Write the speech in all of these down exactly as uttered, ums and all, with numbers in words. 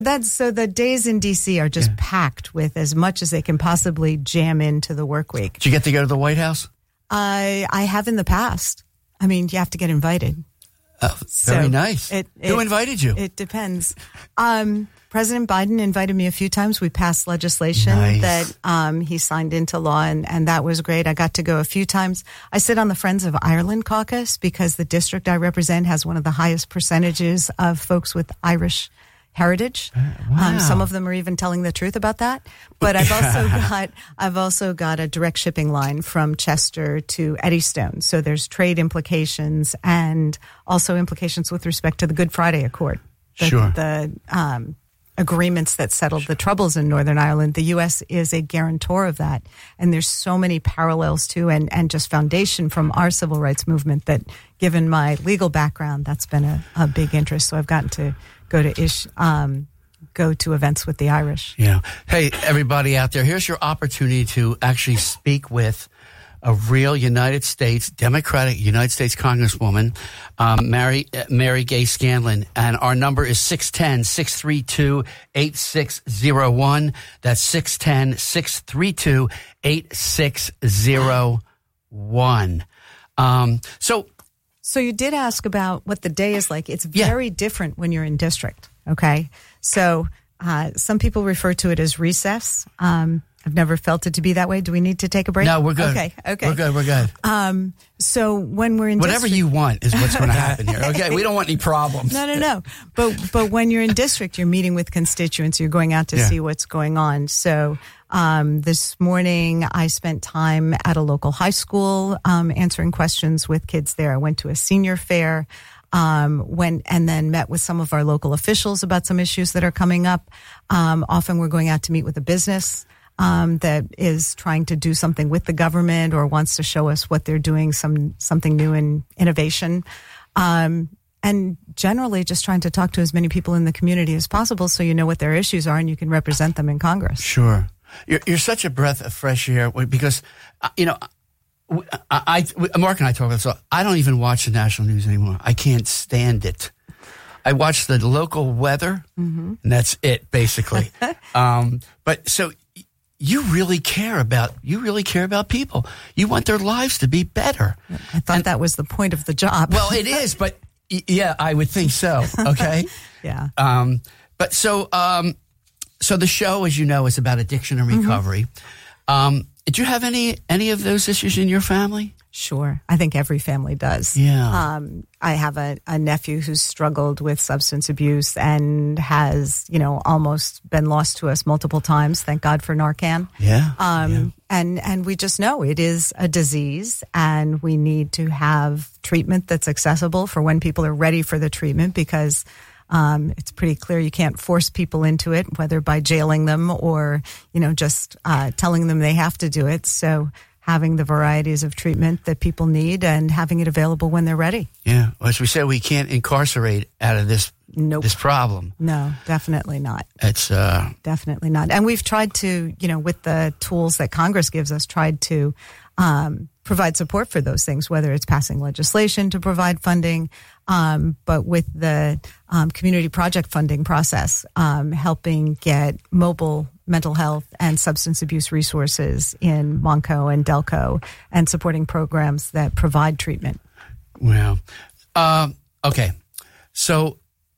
That's so the days in D C are just yeah. packed with as much as they can possibly jam into the work week. Did you get to go to the White House? I I have in the past. I mean, you have to get invited. Oh, very so nice. It, it, Who invited you? It depends. Um, President Biden invited me a few times. We passed legislation nice. that um, he signed into law, and, and that was great. I got to go a few times. I sit on the Friends of Ireland caucus because the district I represent has one of the highest percentages of folks with Irish heritage. Wow. Um, some of them are even telling the truth about that. But I've also got I've also got a direct shipping line from Chester to Eddystone. So there's trade implications and also implications with respect to the Good Friday Accord. The, sure. The um, agreements that settled the troubles in Northern Ireland. The U S is a guarantor of that. And there's so many parallels too, and, and just foundation from our civil rights movement that, given my legal background, that's been a, a big interest. So I've gotten to go to ish, um, go to events with the Irish. Yeah. Hey, everybody out there, here's your opportunity to actually speak with a real United States, Democratic United States Congresswoman, um, Mary, uh, Mary Gay Scanlon. And our number is six one zero, six three two, eight six zero one. That's six one zero, six three two, eight six zero one. Um, so, So you did ask about what the day is like. It's very yeah. different when you're in district, okay? So uh, some people refer to it as recess. Um, I've never felt it to be that way. Do we need to take a break? No, we're good. Okay, okay. We're good, we're good. Um, so when we're in Whatever district, you want is what's going to happen here, okay? We don't want any problems. No, no, no. But but when you're in district, you're meeting with constituents. You're going out to yeah. see what's going on. So um, this morning, I spent time at a local high school um, answering questions with kids there. I went to a senior fair. Um, went and then met with some of our local officials about some issues that are coming up. Um, often we're going out to meet with a business um, that is trying to do something with the government or wants to show us what they're doing, some something new in innovation. Um, and generally just trying to talk to as many people in the community as possible so you know what their issues are and you can represent them in Congress. Sure. You're, you're such a breath of fresh air because, you know, I, I, Mark and I talk about this. So I don't even watch the national news anymore. I can't stand it. I watch the local weather, mm-hmm. and that's it, basically. um, but so you really care about you really care about people. You want their lives to be better. I thought and, that was the point of the job. Well, it is, but yeah, I would think so. Okay. yeah. Um, but so, um, so the show, as you know, is about addiction and recovery. Mm-hmm. Um, Did you have any any of those issues in your family? Sure. I think every family does. Yeah. Um, I have a, a nephew who's struggled with substance abuse and has, you know, almost been lost to us multiple times. Thank God for Narcan. Yeah. Um, yeah. And, and we just know it is a disease and we need to have treatment that's accessible for when people are ready for the treatment because Um, it's pretty clear you can't force people into it, whether by jailing them or, you know, just uh, telling them they have to do it. So having the varieties of treatment that people need and having it available when they're ready. Yeah. Well, as we said, we can't incarcerate out of this nope. this problem. No, definitely not. It's uh, definitely not. And we've tried to, you know, with the tools that Congress gives us, tried to um, provide support for those things, whether it's passing legislation to provide funding, um, but with the um, community project funding process, um, helping get mobile mental health and substance abuse resources in Monco and Delco and supporting programs that provide treatment. Well, um, okay. So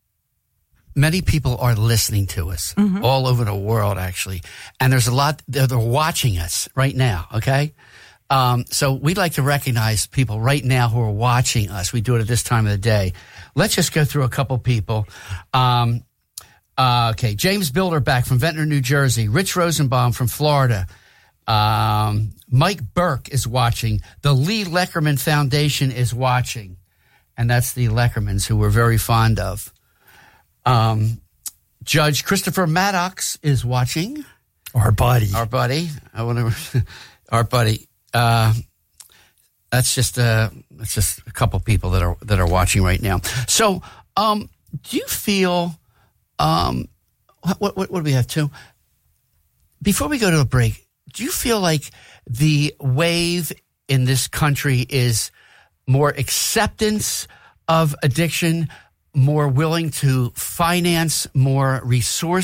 many people are listening to us mm-hmm. all over the world, actually. And there's a lot, they're, they're watching us right now, okay? Um, so we'd like to recognize people right now who are watching us. We do it at this time of the day. Let's just go through a couple people. Um, uh, okay, James Bilderback from Ventnor, New Jersey. Rich Rosenbaum from Florida. Um, Mike Burke is watching. The Lee Leckerman Foundation is watching. And that's the Leckermans, who we're very fond of. Um, Judge Christopher Maddox is watching. Our buddy. Our buddy. I want to, our buddy. Uh, that's just uh, that's just a couple people that are that are watching right now. So, um, do you feel? Um, what, what what do we have to? Before we go to a break, do you feel like the wave in this country is more acceptance of addiction, more willing to finance more resources